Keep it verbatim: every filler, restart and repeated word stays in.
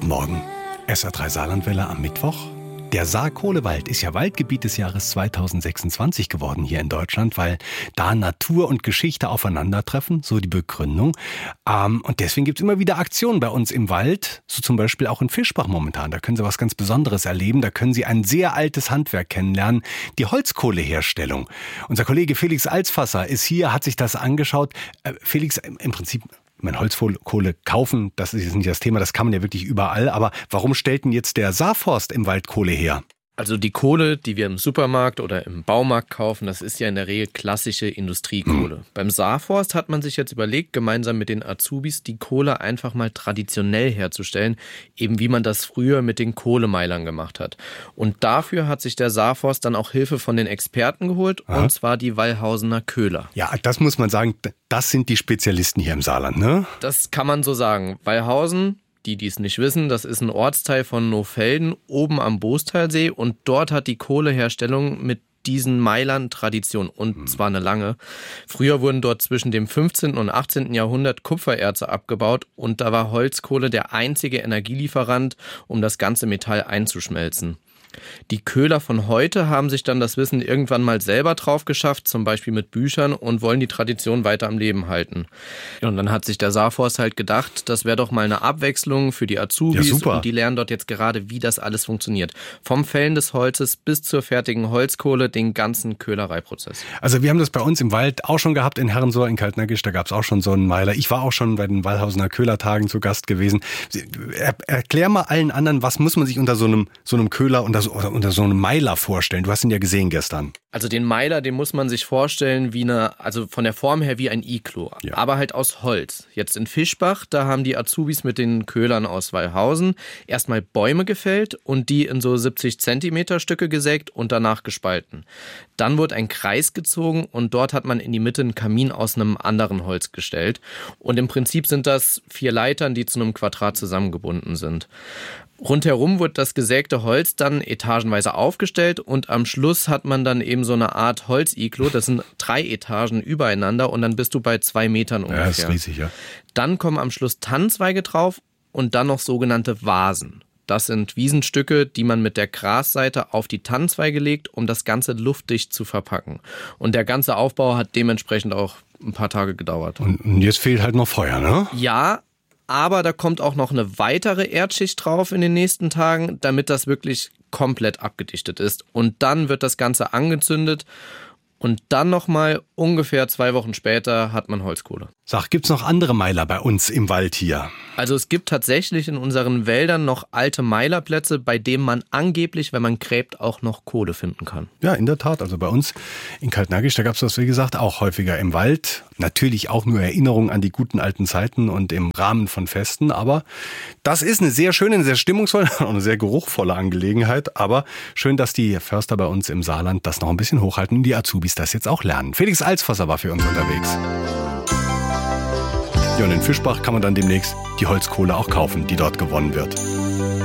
Guten Morgen. S R drei Saarlandwelle am Mittwoch. Der Saar-Kohlewald ist ja Waldgebiet des Jahres zweitausendsechsundzwanzig geworden hier in Deutschland, weil da Natur und Geschichte aufeinandertreffen, so die Begründung. Ähm, und deswegen gibt es immer wieder Aktionen bei uns im Wald, so zum Beispiel auch in Fischbach momentan. Da können Sie was ganz Besonderes erleben. Da können Sie ein sehr altes Handwerk kennenlernen, die Holzkohleherstellung. Unser Kollege Felix Alsfasser ist hier, hat sich das angeschaut. Äh, Felix, im Prinzip... Mein Holzkohle kaufen, das ist jetzt nicht das Thema, das kann man ja wirklich überall. Aber warum stellt denn jetzt der Saarforst im Wald Kohle her? Also die Kohle, die wir im Supermarkt oder im Baumarkt kaufen, das ist ja in der Regel klassische Industriekohle. Mhm. Beim Saarforst hat man sich jetzt überlegt, gemeinsam mit den Azubis die Kohle einfach mal traditionell herzustellen, eben wie man das früher mit den Kohlemeilern gemacht hat. Und dafür hat sich der Saarforst dann auch Hilfe von den Experten geholt, Aha. und zwar die Wallhausener Köhler. Ja, das muss man sagen, das sind die Spezialisten hier im Saarland, ne? Das kann man so sagen. Wallhausen, die, die es nicht wissen, das ist ein Ortsteil von Nohfelden oben am Boostalsee und dort hat die Kohleherstellung mit diesen Meilern Tradition und hm. zwar eine lange. Früher wurden dort zwischen dem fünfzehnten und achtzehnten Jahrhundert Kupfererze abgebaut und da war Holzkohle der einzige Energielieferant, um das ganze Metall einzuschmelzen. Die Köhler von heute haben sich dann das Wissen irgendwann mal selber drauf geschafft, zum Beispiel mit Büchern, und wollen die Tradition weiter am Leben halten. Und dann hat sich der Saarforst halt gedacht, das wäre doch mal eine Abwechslung für die Azubis, ja, und die lernen dort jetzt gerade, wie das alles funktioniert. Vom Fällen des Holzes bis zur fertigen Holzkohle, den ganzen Köhlereiprozess. Also wir haben das bei uns im Wald auch schon gehabt, in Herrensohr, in Kaltnackische, da gab es auch schon so einen Meiler. Ich war auch schon bei den Wallhausener Köhlertagen zu Gast gewesen. Er, erklär mal allen anderen, was muss man sich unter so einem, so einem Köhler, unter so, oder unter so einem Meiler vorstellen? Du hast ihn ja gesehen gestern. Also den Meiler, den muss man sich vorstellen wie eine, also von der Form her wie ein Iglu, ja. aber halt aus Holz. Jetzt in Fischbach, da haben die Azubis mit den Köhlern aus Wallhausen erstmal Bäume gefällt und die in so siebzig Zentimeter Stücke gesägt und danach gespalten. Dann wurde ein Kreis gezogen und dort hat man in die Mitte einen Kamin aus einem anderen Holz gestellt. Und im Prinzip sind das vier Leitern, die zu einem Quadrat zusammengebunden sind. Rundherum wird das gesägte Holz dann etagenweise aufgestellt und am Schluss hat man dann eben so eine Art Holziglo. Das sind drei Etagen übereinander und dann bist du bei zwei Metern ungefähr. Ja, das ist riesig, ja. Dann kommen am Schluss Tannenzweige drauf und dann noch sogenannte Vasen. Das sind Wiesenstücke, die man mit der Grasseite auf die Tannenzweige legt, um das Ganze luftdicht zu verpacken. Und der ganze Aufbau hat dementsprechend auch ein paar Tage gedauert. Und jetzt fehlt halt noch Feuer, ne? Ja, aber da kommt auch noch eine weitere Erdschicht drauf in den nächsten Tagen, damit das wirklich komplett abgedichtet ist. Und dann wird das Ganze angezündet und dann nochmal ungefähr zwei Wochen später hat man Holzkohle. Sag, gibt's noch andere Meiler bei uns im Wald hier? Also es gibt tatsächlich in unseren Wäldern noch alte Meilerplätze, bei denen man angeblich, wenn man gräbt, auch noch Kohle finden kann. Ja, in der Tat. Also bei uns in Kaltnackische, da gab's das, wie gesagt, auch häufiger im Wald. Natürlich auch nur Erinnerungen an die guten alten Zeiten und im Rahmen von Festen. Aber das ist eine sehr schöne, eine sehr stimmungsvolle und eine sehr geruchvolle Angelegenheit. Aber schön, dass die Förster bei uns im Saarland das noch ein bisschen hochhalten und die Azubis das jetzt auch lernen. Felix Alsfasser war für uns unterwegs. Ja, und in Fischbach kann man dann demnächst die Holzkohle auch kaufen, die dort gewonnen wird.